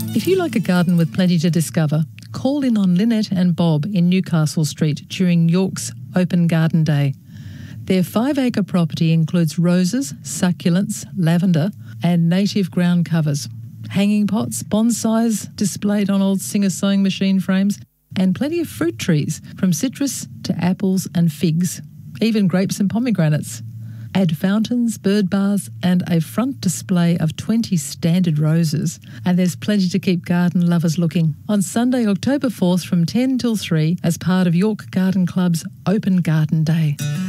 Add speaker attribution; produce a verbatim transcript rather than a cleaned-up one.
Speaker 1: If you like a garden with plenty to discover, call in on Lynette and Bob in Newcastle Street during York's Open Garden Day. Their five-acre property includes roses, succulents, lavender and native ground covers, hanging pots, bonsais displayed on old Singer sewing machine frames, and plenty of fruit trees, from citrus to apples and figs, even grapes and pomegranates. Add fountains, bird baths and a front display of twenty standard roses, and there's plenty to keep garden lovers looking. On Sunday, October fourth from ten till three as part of York Garden Club's Open Garden Day.